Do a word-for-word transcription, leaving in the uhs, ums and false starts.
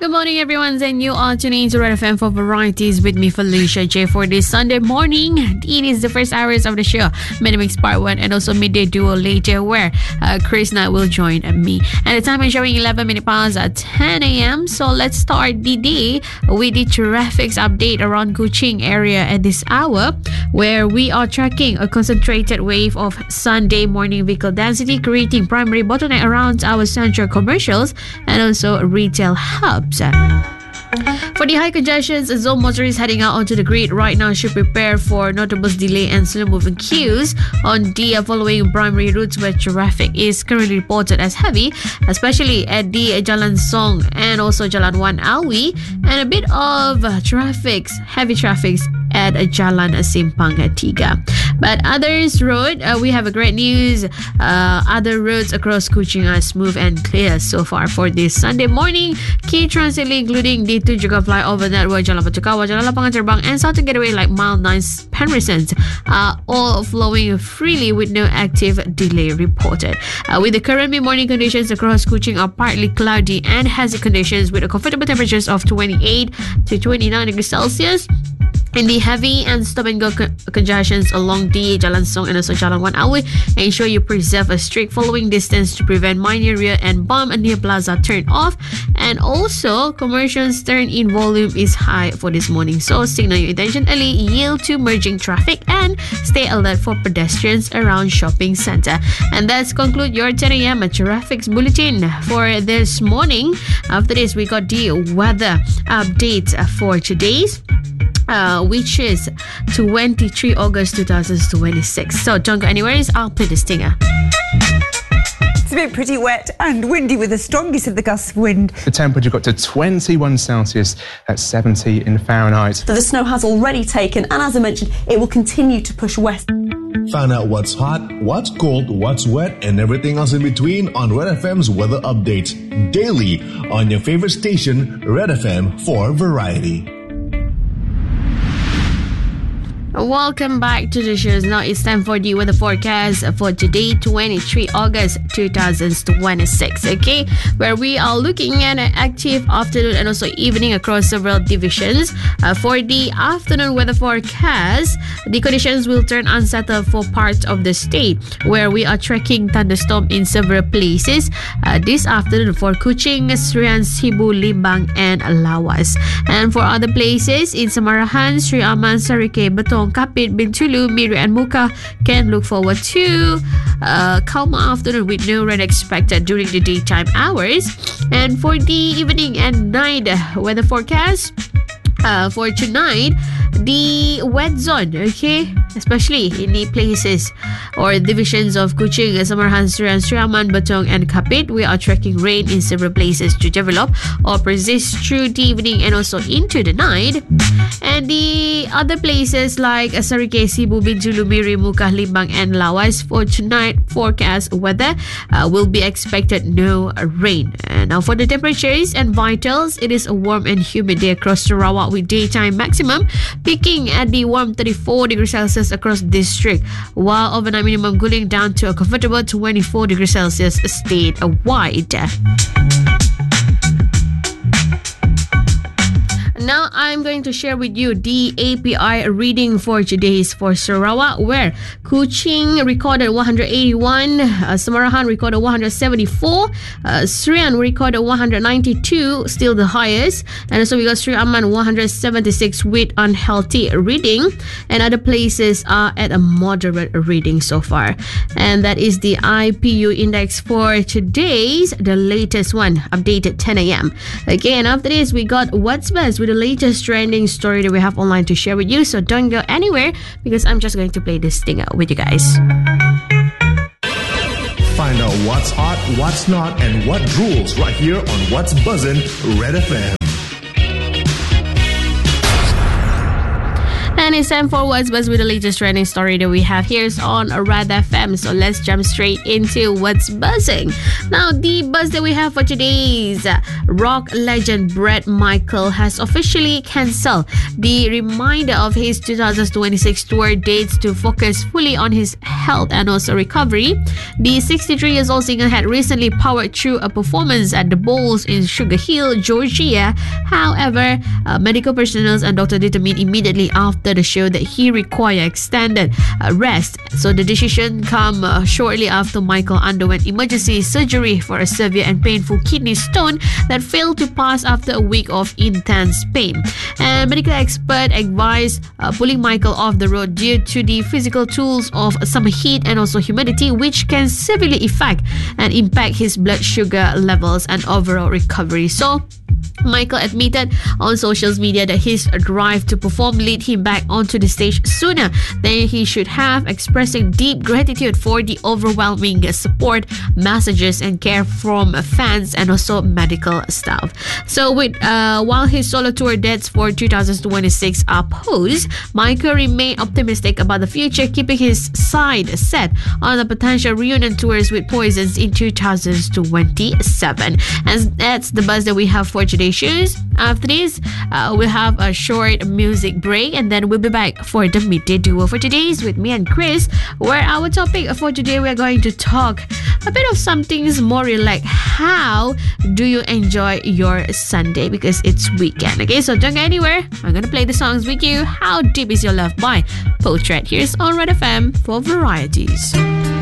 Good morning, everyone, and you are tuning into Red F M for Varieties with me, Felicia J, for this Sunday morning. It is the first hours of the show, Minimix Part one, and also Midday Duo later, where uh, Chris Knight will join me. And the time is showing eleven minutes past at ten a.m. So let's start the day with the traffic update around Kuching area at this hour, where we are tracking a concentrated wave of Sunday morning vehicle density, creating primary bottleneck around our central commercials and also retail hubs. For the high congestions, zone motorists heading out onto the grid right now should prepare for notable delay and slow moving queues on the following primary routes where traffic is currently reported as heavy, especially at the Jalan Song and also Jalan Wan Awi, and a bit of traffic, heavy traffic at Jalan Simpang Tiga. But others road, uh, we have a great news. Uh, other roads across Kuching are smooth and clear so far for this Sunday morning. Key transit link including the Tunjungan flyover network, Jalan Batu Kawah, Jalan Lapangan Terbang, and Southern Gateway like Mile nine Penrith are all flowing freely with no active delay reported. Uh, with the current mid-morning conditions across Kuching are partly cloudy and hazy conditions with a comfortable temperatures of twenty-eight to twenty-nine degrees Celsius. In the heavy and stop-and-go con- congestions along the Jalan Song and also Jalan Wan Awi, ensure you preserve a strict following distance to prevent minor rear and bump near plaza turn off. And also, commercials turn in volume is high for this morning, so signal your intention early, yield to merging traffic, and stay alert for pedestrians around shopping centre. And that's conclude your ten a.m. traffic bulletin for this morning. After this, we got the weather update for today's Uh, which is twenty-three August twenty twenty-six. So don't go anywhere, I'll play the stinger. It's a bit pretty wet and windy with the strongest of the gusts of wind. The temperature got to twenty-one Celsius, that's seventy in Fahrenheit. So the snow has already taken, and as I mentioned, it will continue to push west. Find out what's hot, what's cold, what's wet, and everything else in between on Red F M's weather updates daily on your favorite station, Red F M for Variety. Welcome back to the show. Now it's time for the weather forecast for today, twenty-three August twenty twenty-six. Okay, where we are looking at an active afternoon and also evening across several divisions. Uh, for the afternoon weather forecast, the conditions will turn unsettled for parts of the state, where we are tracking thunderstorm in several places uh, this afternoon for Kuching, Serian, Sibu, Limbang, and Lawas. And for other places in Samarahan, Sri Aman, Sarike, Betong, Kapit, Bintulu, Miri, and Muka can look forward to uh, calm afternoon with no rain expected during the daytime hours. And for the evening and night weather forecast, Uh, for tonight, the wet zone, okay, especially in the places or divisions of Kuching, Samarahan, Serian, Sri Aman, Betong, and Kapit, we are tracking rain in several places to develop or persist through the evening and also into the night. And the other places like Sarike, Sibu, Bintulu, Miri, Muka, Limbang, and Lawas, for tonight forecast weather uh, will be expected no rain. And now for the temperatures and vitals, it is a warm and humid day across Sarawak with daytime maximum peaking at the warm thirty-four degrees Celsius across district, while overnight minimum cooling down to a comfortable twenty-four degrees Celsius statewide. Now I'm going to share with you the A P I reading for today's for Sarawak, where Kuching recorded one hundred eighty-one, uh, Samarahan recorded one hundred seventy-four, uh, Serian recorded one hundred ninety-two, still the highest, and also we got Sri Aman one hundred seventy-six with unhealthy reading, and other places are at a moderate reading so far. And that is the I P U index for today's, the latest one, updated ten a.m. Again, after this we got What's Best with the latest trending story that we have online to share with you. So don't go anywhere, because I'm just going to play this thing out with you guys. Find out what's hot, what's not, and what rules right here on What's Buzzin' Red F M. And And it's time for What's Buzz with the latest trending story that we have here on Red F M. So let's jump straight into what's buzzing. Now, the buzz that we have for today's rock legend Bret Michael has officially cancelled the reminder of his two thousand twenty-six tour dates to focus fully on his health and also recovery. The sixty-three years old singer had recently powered through a performance at the Bowls in Sugar Hill, Georgia. However, uh, medical personnel and doctor determined immediately after the show that he required extended uh, rest. So the decision came uh, shortly after Michael underwent emergency surgery for a severe and painful kidney stone that failed to pass after a week of intense pain. And medical expert advised uh, pulling Michael off the road due to the physical tools of summer heat and also humidity, which can severely affect and impact his blood sugar levels and overall recovery. So Michael admitted on social media that his drive to perform led him back onto the stage sooner than he should have, expressing deep gratitude for the overwhelming support, messages and care from fans and also medical staff. So with uh, while his solo tour dates for two thousand twenty-six are paused, Michael remained optimistic about the future, keeping his side set on the potential reunion tours with Poisons in two thousand twenty-seven. And that's the buzz that we have for today's shows. After this, uh, we'll have a short music break and then we'll be back for the midday duo for today's with me and Chris, where our topic for today we're going to talk a bit of something more relaxed. How do you enjoy your Sunday because it's weekend? Okay, so don't go anywhere. I'm gonna play the songs with you. How Deep Is Your Love by Portrait. Here's on Red F M for varieties.